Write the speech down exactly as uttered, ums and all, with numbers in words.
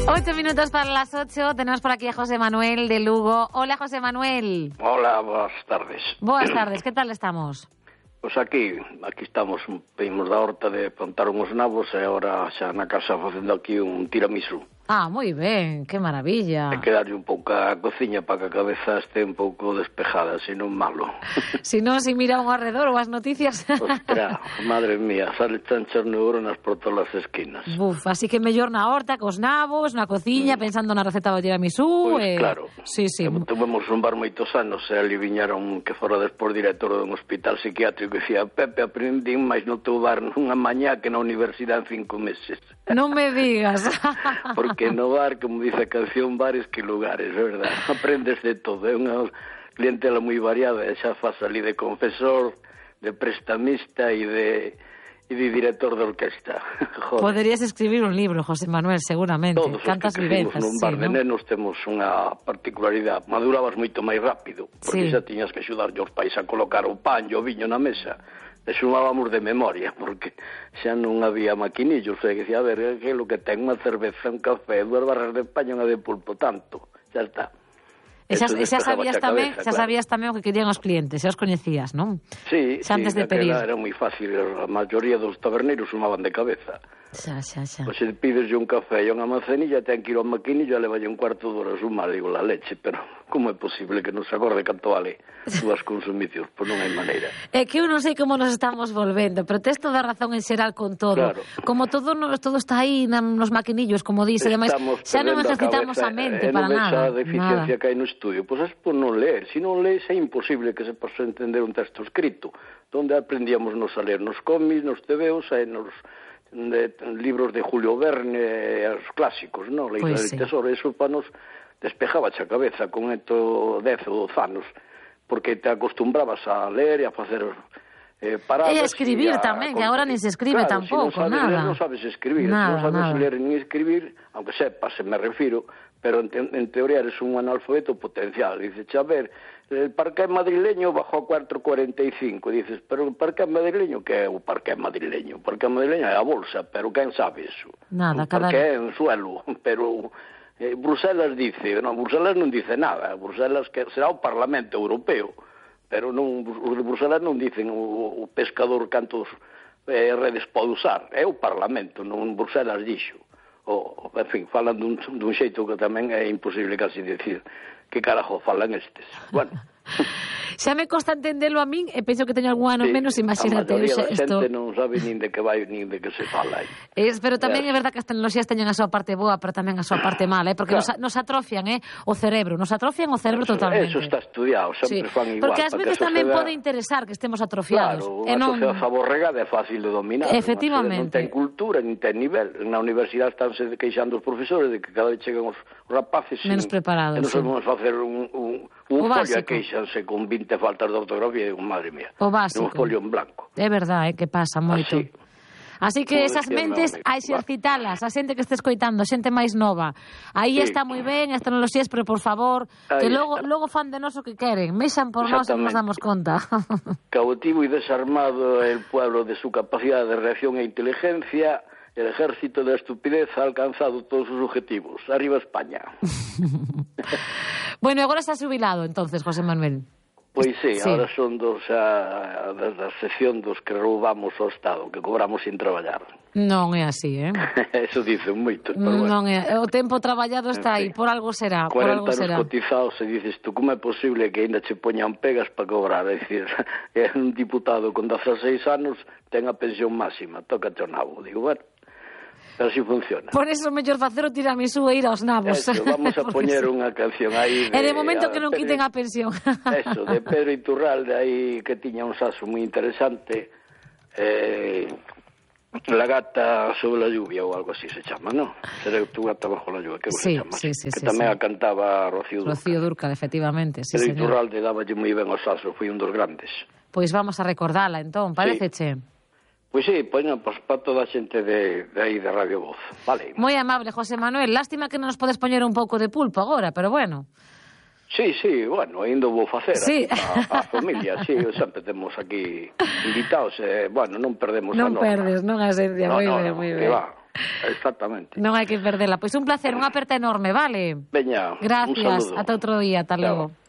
Ocho minutos para las ocho. Tenemos por aquí a José Manuel de Lugo. Hola, José Manuel. Hola, boas tardes. Boas tardes, que tal estamos? Pois aquí, aquí estamos, pedimos da horta de plantar uns nabos e agora xa na casa facendo aquí un tiramisú. Ah, moi ben, que maravilla. Hai que darlle un pouco a cociña para que a cabeza este un pouco despejada, senón malo. Si non, si mira un arredor ou as noticias. Ostra, madre mía, sale chanchas neuronas por todas as esquinas. Buf, así que mellor na horta, cos nabos, na cociña, mm. pensando na receta do tiramisú. Pois eh... claro, sí, sí. Tuvemos un bar moitos anos e ali viñaron que fora despois director dun hospital psiquiátrico e dicía, Pepe, aprendín máis no teu bar nunha mañá que na universidade en cinco meses. Non me digas. Porque no bar, como dice a canción, bares que lugares, verdad? Aprendes de todo, é unha clientela moi variada, e xa faz ali de confesor, de prestamista e de, e de director de orquesta. Poderías escribir un libro, José Manuel, seguramente. Todos Cantas os que vivezas, nun bar sí, de ¿no? nenos temos unha particularidade, madurabas moito máis rápido, porque sí. xa tiñas que axudar aos pais a colocar o pan e o viño na mesa. E xumábamos de memoria, porque xa non había maquinillos, e dicía, a ver, que é lo que ten unha cerveza, un café, dúas barras de paño e unha de pulpo, tanto, xa está. E xa, xa sabías tamén, cabeza, xa claro. sabías tamén o que querían os clientes, xa os coñecías, non? Sí, xa antes sí, de pedir. Era moi fácil, a maioría dos taberneiros sumaban de cabeza. Xa, xa, xa. Pois se pides un café e unha manzanilla, ten que ir ao maquinillo e levalle un cuarto de hora a sumar, digo, la leche, pero como é posible que non se acorde canto vale dúas consumicións? Pois non hai maneira. É que eu non sei como nos estamos volvendo, pero tes toda a razón en xeral con todo. Claro. Como todo nos, todo está aí na, nos maquinillos, como dice, ademais, xa non ejercitamos a, a mente e para non nada. Esa deficiencia nada. que hai no estudio, pois é por non ler. Se non lees é imposible que se posa entender un texto escrito. Donde aprendíamos nos a ler nos cómics, nos tebeos e nos de, libros de Julio Verne, os clásicos, non? La Isla Pois del sí. Tesoro, eso para nos despejaba a cabeza con esto dez ou doce anos, porque te acostumbrabas a ler e a facer eh, paradas. E a escribir a, tamén, a, que agora nin se escribe claro, tampouco, si non sabes nada. Ler, non sabes escribir, nada, non sabes nada. ler nin escribir, aunque sepas, se me refiro, pero en, en teoría eres un analfabeto potencial. Dices, a ver, el parqué madrileño bajó a cuatro cuarenta y cinco. Dices, pero el parqué madrileño, que é o parqué madrileño? O parqué madrileño é a bolsa, pero quen sabe eso? Nada, o parqué cada... é en suelo, pero eh, Bruselas dice, non, Bruselas non dice nada, Bruselas que será o Parlamento Europeo, pero non, os de Bruselas non dicen o, o pescador cantos eh, redes pode usar, é o Parlamento, non Bruselas dixo. O, en fin, falan dun, dun xeito que tamén é imposible casi decir que carajo falan estes. Bueno. Xa me costa entendelo a min e penso que teño algún ano sí, menos, imagínate. A maioría da esto... xente non sabe nin de que vai nin de que se fala aí. Es, pero tamén é verdad que as tecnoloxías teñen a súa parte boa, pero tamén a súa parte mala, eh? Porque claro. nos, nos atrofian eh? o cerebro, nos atrofian o cerebro eso, totalmente. Eso está estudiado, sempre sí. fan igual. Porque ás veces tamén sociedad... pode interesar que estemos atrofiados. Claro, e unha non... sociedade aborregada é fácil de dominar. Efectivamente. Non ten cultura, nin ten nivel. Na universidade estánse queixando os profesores de que cada vez chegan os rapaces menos sin... preparados. E non sí. sabemos facer un, un, un folio e queixanse con vinte faltas de ortografía e digo, madre mía, o básico. Un folio en blanco. É verdade, eh, que pasa moito. Así. Así que esas mentes hai exercitalas, a xente que este escoitando, xente máis nova. Aí sí. Está moi ben as tecnoloxías, pero por favor, aí que logo está. Logo fan de nós o que queren, mexan por nós e nos damos conta. Cautivo e desarmado el pueblo de su capacidad de reacción e inteligencia, el ejército de la estupidez ha alcanzado todos sus objetivos. Arriba España. Bueno, agora está xubilado, entonces, José Manuel. Pois sí, sí, ahora son dos a, a, da sección dos que roubamos ao Estado, que cobramos sin traballar. Non é así, eh? Eso dicen moito, pero bueno. Non é, o tempo traballado está aí, por algo será, por algo será. cuarenta anos cotizados e dices, tú, como é posible que ainda che poñan pegas para cobrar? É dicir, é un diputado con dezaseis anos ten a pensión máxima, tócate o nabo. Digo, bueno, pero así funciona. Por eso mellor facer o tiramisú e ir aos nabos. Eso, vamos a poñer unha canción aí. E de, de momento que non quiten a pensión. Eso, de Pedro Iturralde aí, que tiña un saso moi interesante, eh, La gata sobre la lluvia ou algo así se chama, non? Será tu gata bajo la lluvia, que sí, se chama. Sí, sí, que sí, tamén sí. a cantaba Rocío Dúrcal. Rocío Dúrcal, efectivamente, sí, Pedro señor. Iturralde dáballe moi ben ao saso, foi un dos grandes. Pois vamos a recordala, entón, pareceche? Sí. Pois sí, pois non, pois para toda a xente de, de aí de Radio Voz, vale. Moi amable, José Manuel, lástima que non nos podes poñer un pouco de pulpo agora, pero bueno. Sí, sí, bueno, ainda vou facer sí. a, a familia, sí, sempre temos aquí invitados, e, eh, bueno, non perdemos non a norma. Non perdes, non a esencia, no, moi no, ben, no, moi ben. Va. Exactamente. Non hai que perdela. Pois un placer, unha aperta enorme, vale? Veña, gracias, un saludo. ata outro día, ata logo.